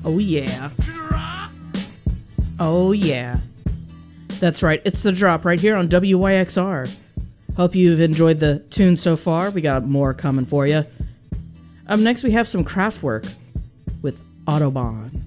Oh, yeah. Oh, yeah. That's right. It's The Drop right here on WYXR. Hope you've enjoyed the tune so far. We got more coming for you. Up next, we have some Kraftwerk with Autobahn.